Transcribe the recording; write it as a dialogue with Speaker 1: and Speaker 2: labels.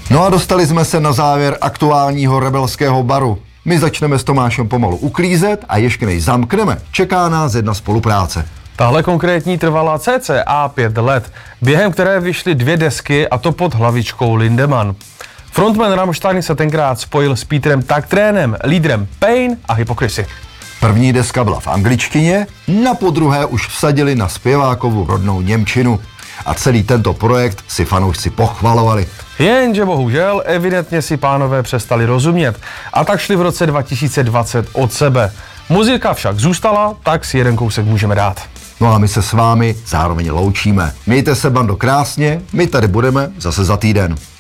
Speaker 1: No a dostali jsme se na závěr aktuálního rebelského baru. My začneme s Tomášem pomalu uklízet a ještě než zamkneme, čeká nás jedna spolupráce.
Speaker 2: Tahle konkrétní trvala cca 5 let, během které vyšly 2 desky, a to pod hlavičkou Lindemann. Frontman Rammstein se tenkrát spojil s Peterem Tägtränem, lídrem Pain a Hypocrisy.
Speaker 1: První deska byla v angličtině, na podruhé už vsadili na zpěvákovu rodnou němčinu. A celý tento projekt si fanoušci pochvalovali.
Speaker 2: Jenže bohužel evidentně si pánové přestali rozumět a tak šli v roce 2020 od sebe. Muzika však zůstala, tak si jeden kousek můžeme dát.
Speaker 1: No a my se s vámi zároveň loučíme. Mějte se, bando, krásně, my tady budeme zase za týden.